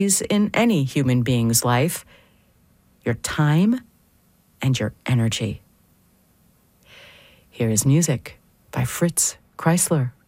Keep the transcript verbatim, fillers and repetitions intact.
in any human being's life, your time and your energy. Here is music by Fritz Kreisler.